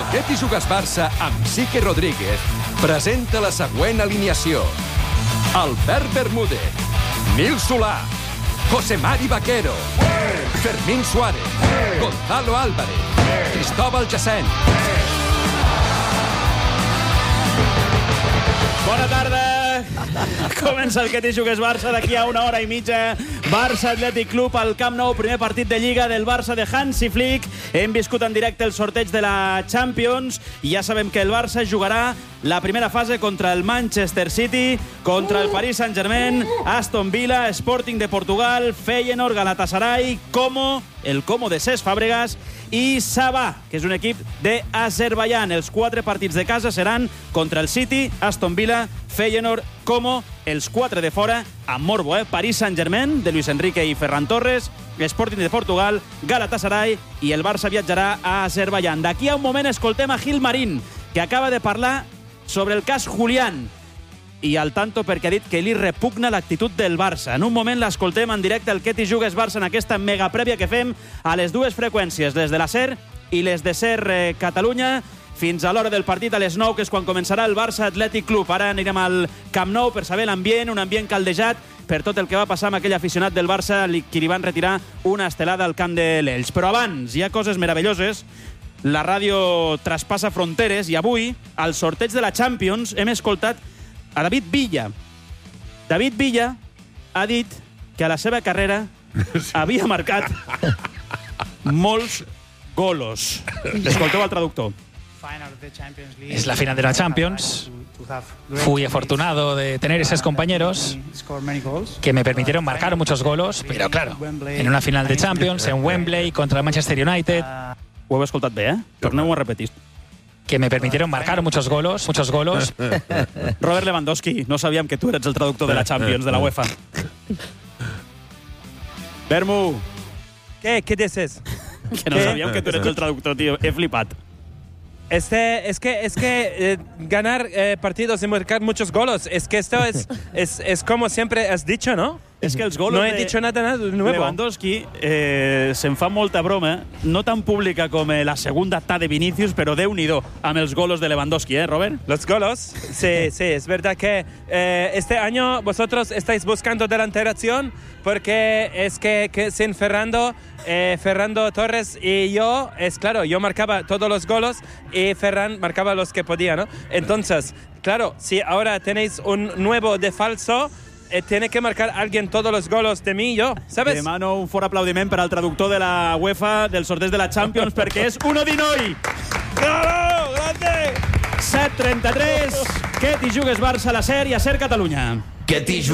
Què t'hi jugues Barça amb Sique Rodríguez presenta la següent alineació. Albert Bermúdez, Nil Solà, José Mari Vaquero, Fermín Suárez, Gonzalo Álvarez, Cristóbal Jacent. Bona tarda. Comença el Que t'hi jugues Barça d'aquí a una hora i mitja. Barça Atlètic Club al Camp Nou, primer partit de Lliga del Barça de Hansi Flick. Hem viscut en directe el sorteig de la Champions i ja sabem que el Barça jugarà la primera fase contra el Manchester City, contra el Paris Saint-Germain, Aston Villa, Sporting de Portugal, Feyenoord, Galatasaray, el Como de Cesc Fàbregas i Sabah, que és un equip d'Azerbaiyán. Els 4 partits de casa seran contra el City, Aston Villa, Feyenoord, Como, els 4 de fora, amb morbo, Paris Saint-Germain, de Luis Enrique i Ferran Torres, Sporting de Portugal, Galatasaray i el Barça viatjarà a Azerbaiyán. D'aquí a un moment escoltem a Gil Marín, que acaba de parlar sobre el cas Julián i al tanto perquè ha dit que li repugna l'actitud del Barça. En un moment l'escoltem en directe al Que t'hi jugues Barça en aquesta megaprèvia que fem a les dues freqüències, les de la SER i les de SER Catalunya, fins a l'hora del partit a les 9, que és quan començarà el Barça Atlètic Club. Ara anirem al Camp Nou per saber l'ambient, un ambient caldejat per tot el que va passar amb aquell aficionat del Barça qui li van retirar una estelada al camp de l'Elx. Però abans hi ha coses meravelloses. La ràdio traspassa fronteres i avui, al sorteig de la Champions, hem escoltat a David Villa. David Villa ha dit que a la seva carrera havia marcat molts golos. Escolteu el traductor. Es la final de la Champions. Fui afortunado de tener esos compañeros que me permitieron marcar muchos golos, pero claro, en una final de Champions, en Wembley, contra el Manchester United... Ho heu escoltat bé, Tornem-ho a repetir. Que me permitieron marcar muchos golos. Robert Lewandowski, no sabíem que tu eres el traductor de la Champions, de la UEFA. Bermu. ¿Qué dices? Que no sabíem que tu eres el traductor, tío. He flipat. Es que ganar partidos y marcar muchos goles, es que esto es como siempre has dicho, ¿no? És que els golos no he dicho nada nuevo. Lewandowski se'n fa molta broma, no tan pública com la segunda ta de Vinicius, però Déu-n'hi-do amb els golos de Lewandowski, Robert? Los golos, sí, es verdad que este año vosotros estáis buscando delanteración porque es que sin Fernando Torres y yo, es claro, yo marcaba todos los golos y Ferran marcaba los que podía, ¿no? Entonces, claro, si ahora tenéis un nuevo de falso, tiene que marcar alguien todos los golos de mí y yo, ¿sabes? Demano un fort aplaudiment per al traductor de la UEFA del sorteig de la Champions perquè és un Odinoi! ¡Bravo! ¡Grande! 7:33, Que t'hi jugues Barça a la SER i a SER Catalunya. Que t'hi